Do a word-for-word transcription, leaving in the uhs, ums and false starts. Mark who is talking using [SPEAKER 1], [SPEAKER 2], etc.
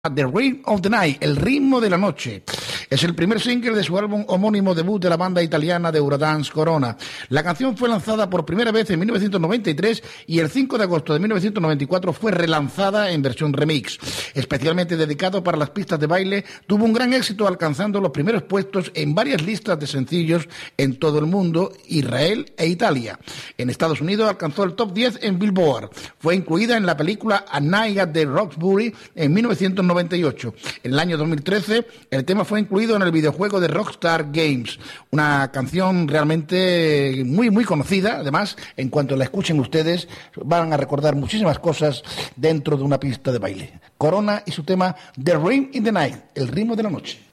[SPEAKER 1] The Rhythm of the Night, el ritmo de la noche. Es el primer single de su álbum homónimo debut de la banda italiana de Eurodance Corona. La canción fue lanzada por primera vez en mil novecientos noventa y tres y el cinco de agosto de mil novecientos noventa y cuatro fue relanzada en versión remix. Especialmente dedicado para las pistas de baile, tuvo un gran éxito alcanzando los primeros puestos en varias listas de sencillos en todo el mundo, Israel e Italia. En Estados Unidos alcanzó el top diez en Billboard. Fue incluida en la película A Night at the Roxbury en mil novecientos noventa y ocho. En el año dos mil trece, el tema fue incluido en el videojuego de Rockstar Games, una canción realmente muy muy conocida. Además, en cuanto la escuchen ustedes, van a recordar muchísimas cosas dentro de una pista de baile. Corona y su tema The Rhythm in the Night, el ritmo de la noche.